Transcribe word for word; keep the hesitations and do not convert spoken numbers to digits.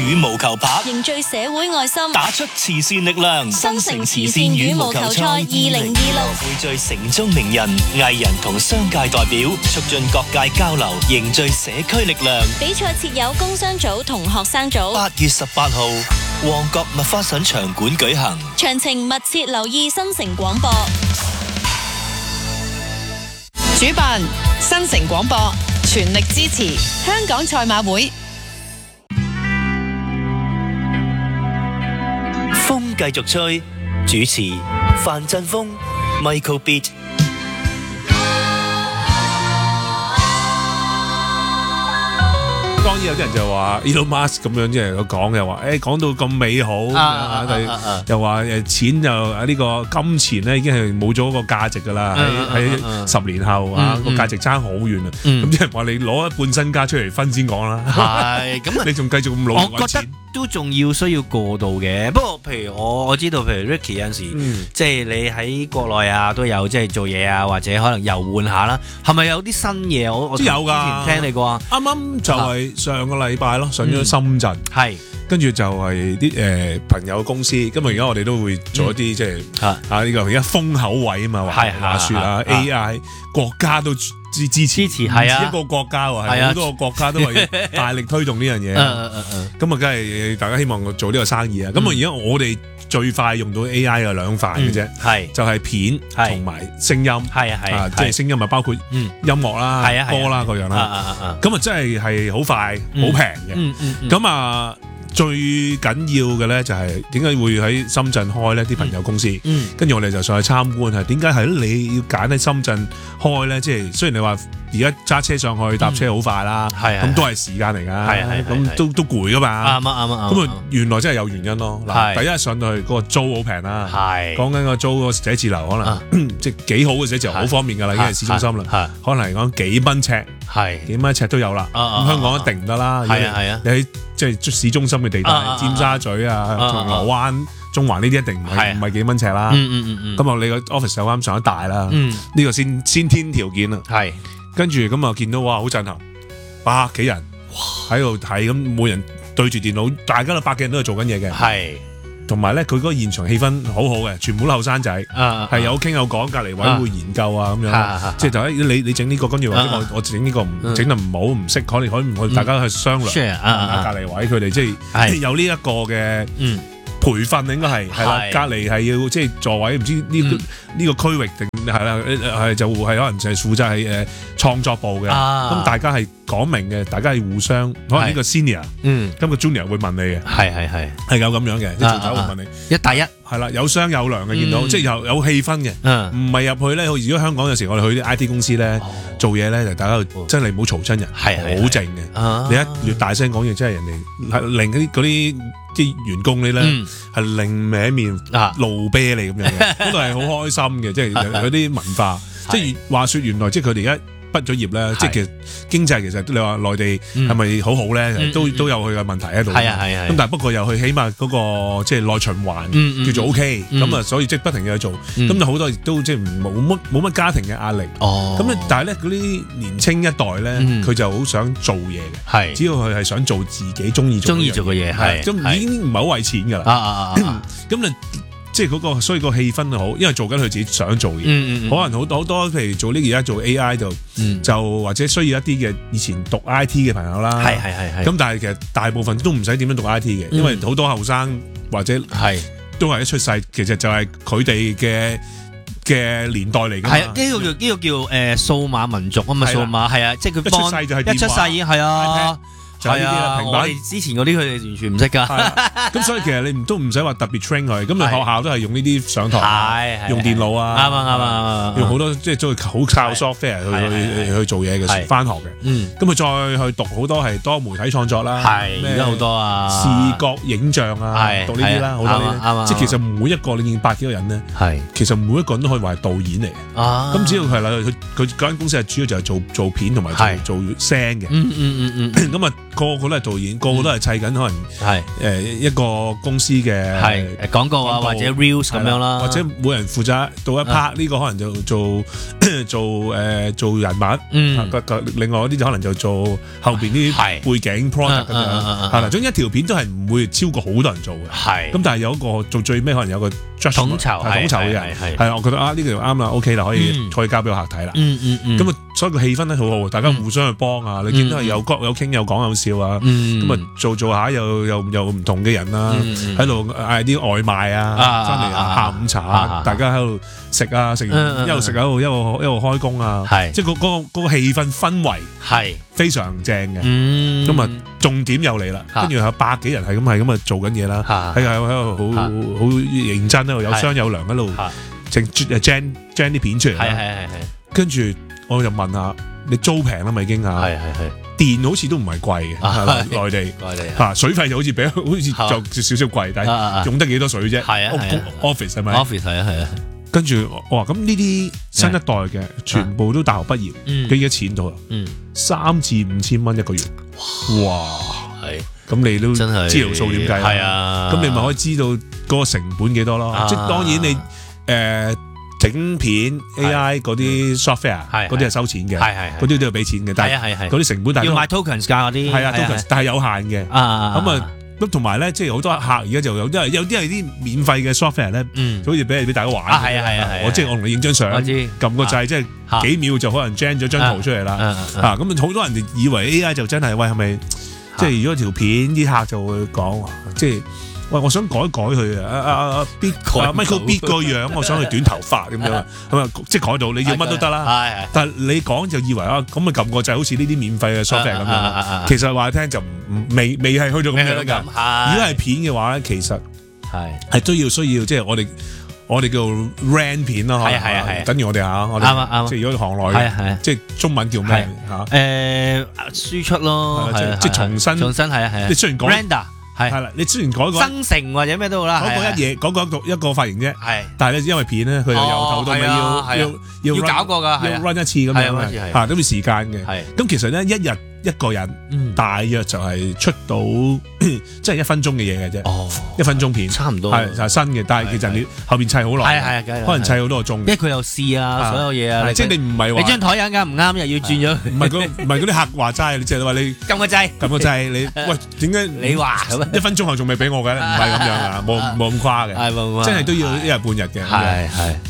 羽毛球拍， 凝聚社會愛心， 打出慈善力量。 新城慈善羽毛球賽二零二六匯聚城中名人、藝人同商界代表，促進各界交流，凝聚社區力量。 比賽設有工商組同學生組。 八月十八號，旺角麥花臣場館舉行。 詳情密切留意新城廣播。 主辦新城廣播，全力支持香港賽馬會。 風繼續吹，主持范振鋒、Michael Beat。 當然有啲人就話 Elon Musk 咁樣，即係佢講嘅話，誒講到咁美好， 啊但係又話誒錢就啊呢個金錢咧已經係冇咗個價值㗎啦，喺喺十年後啊個價值差好遠啊！咁啲人話你攞一半身家出嚟分先講啦， 係咁你仲繼續咁努力揾錢？ 我覺得都仲要需要過渡嘅。不過譬如我我知道，譬如 Ricky 有陣時，即係你喺國內啊都有即係做嘢啊，或者可能遊玩下啦。係咪有啲新嘢？我我有㗎， 之前聽你講， 啱啱就係上個禮拜咯，上咗深圳， 係跟住就係啲誒朋友公司。今日而家我哋都會做一啲即係啊呢個而家風口位啊嘛，話話説啊 A I 國家都支支持， 支持係啊， 一個國家喎，係好多個國家都係大力推動呢樣嘢。咁啊，梗係大家希望做呢個生意啊。咁啊，而家我哋最快用到 A I 嘅兩塊嘅啫，係就係片同埋聲音，係啊係啊，即係聲音咪包括音樂啦、歌啦嗰樣啦。咁啊，真係係好快、好平嘅。咁啊，最緊要嘅咧就係點解會喺深圳開咧？啲朋友公司，跟住我哋就上去參觀，係點解係你要揀喺深圳開咧？即係雖然你話而家揸車上去搭車好快啦，咁都係時間嚟㗎，咁都都攰㗎嘛。啱啊啱啊。咁啊，原來真係有原因咯。嗱，第一上到去嗰個租好平啦，講緊個租個寫字樓可能即係幾好嘅寫字樓，好方便㗎啦，已經係市中心啦。可能嚟講幾蚊尺，幾蚊尺都有啦。咁香港一定唔得啦。係啊係啊，你喺即係市中心嘅地帶，尖沙咀啊、銅鑼灣、中環呢啲一定唔係唔係幾蚊尺啦。咁啊，你個 office 有啱上得大啦，呢個先先天條件啊。係，跟住咁啊，見到哇，好震撼，百幾人喺度睇，咁每人對住電腦，大家都百幾人都係做緊嘢嘅。係，同埋咧，佢嗰個現場氣氛好好嘅，全部都後生仔，係有傾有講，隔離位會研究啊咁樣，即係就喺你你整呢個，跟住或者我我整呢個唔整得唔好唔識，可能可唔可以大家去商量，隔離位佢哋即係有呢一個嘅培訓，應該係係啦，隔離係要即係座位，唔知呢個呢個區域定係啦，係就係可能就係負責係誒創作部嘅，咁大家係講明嘅，大家係互相，可能呢個 senior，咁個 junior 會問你嘅，係係係係有咁樣嘅，即係做手會問你，一帶一係啦，有商有量嘅見到，即係有有氣氛嘅，唔係入去咧，如果香港有時我哋去啲 I T 公司咧做嘢咧，就大家真係唔好嘈親人，係好靜嘅，你一越大聲講嘢，真係人哋係令嗰啲嗰啲啲員工你咧係另歪面怒啤你咁樣嘅，嗰度係好開心嘅，即係有啲文化。即係話説原來即係佢哋而家畢咗業咧，即係其實經濟其實你話內地係咪好好咧？都都有佢嘅問題喺度。係啊係啊。咁但係不過又去起碼嗰個即係內循環叫做 O K，咁啊所以即係不停嘅做。咁就好多亦都即係冇乜冇乜家庭嘅壓力。哦。咁咧，但係咧嗰啲年青一代咧，佢就好想做嘢嘅。係。只要佢係想做自己中意做中意做嘅嘢，係。咁已經唔係好為錢㗎啦。啊啊啊！咁啊。即係嗰個，所以個氣氛好，因為做緊佢自己想做嘢。嗯嗯、可能好多好多，譬如做呢而家做 A I 就、嗯、就或者需要一啲嘅以前讀 I T 嘅朋友啦。係係係。咁但係其實大部分都唔使點樣讀 I T 嘅，嗯、因為好多後生或者係都係一出世，其實就係佢哋嘅嘅年代嚟㗎嘛。係啊，呢個叫呢個叫誒數碼民族啊嘛，數碼係啊，即係佢一出世就係一出世已經係啊。就係呢啲啦，平板。我哋之前嗰啲佢哋完全唔識㗎。咁所以其實你唔都唔使話特別 train 佢，咁你學校都係用呢啲上堂，用電腦啊，啱啊啱啊，用好多即係都好靠 software 去去去做嘢嘅，返學嘅。咁佢再去讀好多係多媒體創作啦，而家好多啊，視覺影像啊，讀呢啲啦，好多呢啲。即係其實每一個你見百幾個人咧，其實每一個人都可以話係導演嚟嘅。咁只要係啦，佢佢嗰間公司係主要就係做做片同埋做做聲嘅。咁啊。 個個都係導演，個個都係砌緊可能係誒一個公司嘅係廣告啊或者 reels 咁樣啦， 或者每人負責到一 part 呢個可能就做做誒做人物，嗯，另外嗰啲就可能就做後邊啲背景 product 咁樣，係啦，總之一條片都係唔會超過好多人做嘅，係，咁但係有一個做最尾可能有個統籌統籌嘅人，係係，我覺得啊呢個就啱啦 ，OK 啦，可以可以交俾個客睇啦，嗯嗯嗯，咁啊所以個氣氛咧好好，大家互相去幫啊，你見到係有講有傾有講有笑啊，咁啊做做下又又又唔同嘅人啦，喺度嗌啲外賣啊，翻嚟下午茶啊，大家喺度食啊，食完一路食喺度一路一路開工啊，係，即係嗰嗰個嗰個氣氛氛圍係非常正嘅，咁啊重點又嚟啦，跟住有百幾人係咁係咁啊做緊嘢啦，喺喺度好好認真喺度有商有量喺度，整 gen gen 啲片出嚟，係係係係，跟住我就問下你租平啦咪已經啊，係係係。電好似都唔係貴嘅，內地內地嚇水費就好似比好似就少少貴，但係用得幾多水啫？係啊，office 係咪 ？office 係啊係啊。 跟住我話咁呢啲新一代嘅全部都大學畢業，幾幾多錢到啊？三至五千蚊一個月，哇！係咁你都真係知條數點計？係啊，咁你咪可以知道嗰個成本幾多咯？即係當然你誒。整片 A I 嗰啲 software 嗰啲係收錢嘅，嗰啲都要俾錢嘅，但係嗰啲成本大要買 tokens 㗎嗰啲， 係啊 tokens，但係有限嘅。咁啊咁同埋咧，即係好多客而家就有，因為有啲係啲免費嘅 software 咧，好似俾俾大家玩。係啊係啊係。我即係我同你影張相，撳個掣，即係幾秒就可能 generate 咗張圖出嚟啦。啊咁好多人就以為 A I 就真係喂係咪？即係如果條片啲客就會講，即係。喂，我想改改佢啊！阿阿阿 Bit 阿 Michael Bit 個樣，我想去短頭髮咁樣，咁啊即係改到你要乜都得啦。係，但係你講就以為啊，咁啊撳個掣，好似呢啲免費嘅 software 咁樣。其實話你聽就唔未未係去到咁樣㗎。如果係片嘅話咧，其實係係都要需要，即係我哋我哋叫 rent 片咯。係係係，等於我哋嚇，我哋啱啱即係如果行內嘅，即係中文叫咩嚇？誒輸出咯， 即係重新重新係啊係啊。 你雖然講 render。係係啦，你雖然改個生成或者咩都好啦， 嗰個一嘢，嗰個一個一個髮型啫。係，但係咧因為片咧，佢又由頭到尾要要要要搞過㗎， 要 run 一次咁樣，嚇都要時間嘅。係，咁其實咧一日一個人大約就係出到即係一分鐘嘅嘢嘅啫。哦，一分鐘片差唔多係就係新嘅，但係其實你後邊砌好耐，係係可能砌好多個鐘。因為佢又試啊，所有嘢啊， 即係你唔係話你張台有間唔啱又要轉咗。 唔係嗰唔係嗰啲客話齋，你即係話你撳個掣， 撳個掣，你喂點解你話一分鐘後仲未俾我嘅？唔係咁樣啊，冇冇咁誇嘅，真係都要一日半日嘅。係係。